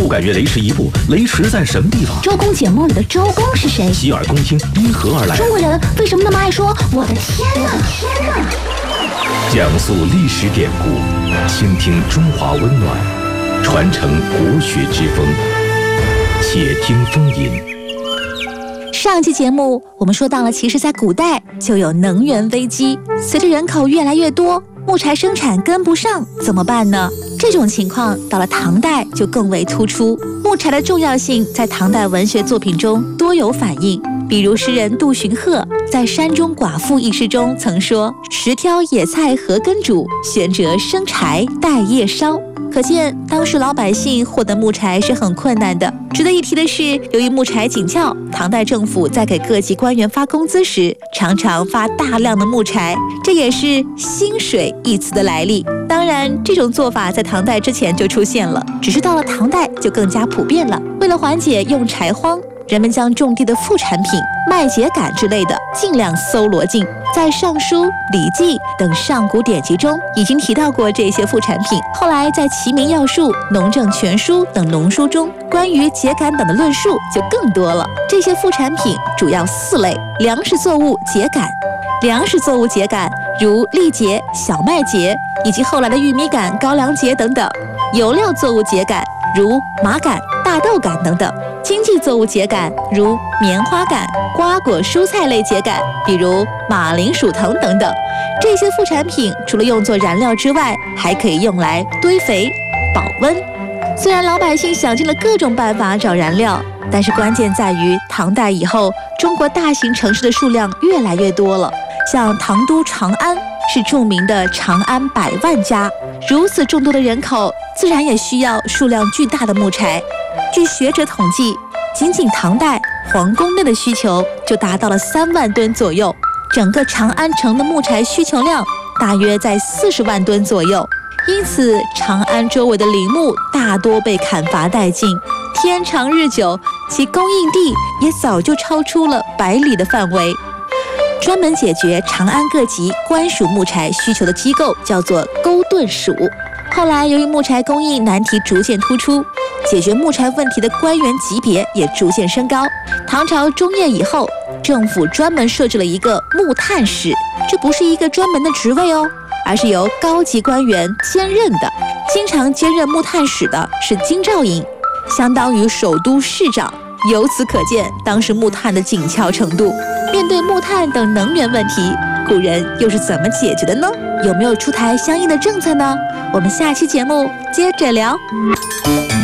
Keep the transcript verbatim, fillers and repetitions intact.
不敢越雷池一步，雷池在什么地方？ 周公解梦里的周公是谁？ 洗耳恭听，因何而来？ 中国人为什么那么爱说我的天哪，天哪？ 讲述历史典故，倾听中华温暖，传承国学之风。且听风吟。 上期节目我们说到了，其实在古代就有能源危机，随着人口越来越多，木材生产跟不上，怎么办呢？这种情况到了唐代就更为突出。木材的重要性在唐代文学作品中多有反映，比如诗人杜荀鹤在《山中寡妇》一诗中曾说：“十挑野菜何根煮，悬折生柴待夜烧。”可见当时老百姓获得木材是很困难的。值得一提的是，由于木材紧俏，唐代政府在给各级官员发工资时，常常发大量的木材，这也是薪水一词的来历。当然，这种做法在唐代之前就出现了，只是到了唐代就更加普遍了。为了缓解用柴荒，人们将种地的副产品麦秸秆之类的尽量搜罗尽。在《尚书》《礼记》等上古典籍中已经提到过这些副产品，后来在《齐民要术》《农政全书》等农书中，关于秸秆等的论述就更多了。这些副产品主要四类：粮食作物秸秆，粮食作物秸秆如栗秸、小麦秸以及后来的玉米秆、高粱秸等等；油料作物秸秆如麻秆、大豆秆等等；经济作物秸秆如棉花秆、瓜果蔬菜类秸秆，比如马铃薯藤等等。这些副产品除了用作燃料之外，还可以用来堆肥、保温。虽然老百姓想尽了各种办法找燃料，但是关键在于唐代以后，中国大型城市的数量越来越多了。像唐都长安是著名的长安百万家，如此众多的人口，自然也需要数量巨大的木材。据学者统计，仅仅唐代皇宫内的需求就达到了三万吨左右，整个长安城的木材需求量大约在四十万吨左右。因此，长安周围的林木大多被砍伐殆尽。天长日久，其供应地也早就超出了百里的范围。专门解决长安各级官属木材需求的机构叫做勾兑署。后来由于木材供应难题逐渐突出，解决木材问题的官员级别也逐渐升高。唐朝中叶以后，政府专门设置了一个木炭使，这不是一个专门的职位哦，而是由高级官员兼任的。经常兼任木炭使的是京兆尹，相当于首都市长。由此可见当时木炭的紧俏程度。面对木炭等能源问题，古人又是怎么解决的呢？有没有出台相应的政策呢？我们下期节目接着聊。